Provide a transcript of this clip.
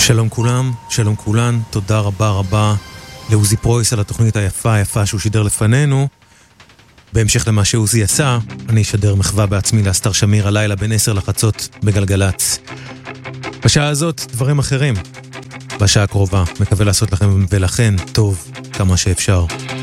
שלום כולם, שלום כולן, תודה רבה רבה לעוזי פרויס על התוכנית היפה שהוא שידר לפנינו. בהמשך למה שעוזי עשה, אני אשדר מחווה בעצמי לאסתר שמיר הלילה בין 10 לחצות בגלגלץ. בשעה הזאת דברים אחרים. בשעה הקרובה מקווה לעשות לכם ולכן טוב כמה שאפשר.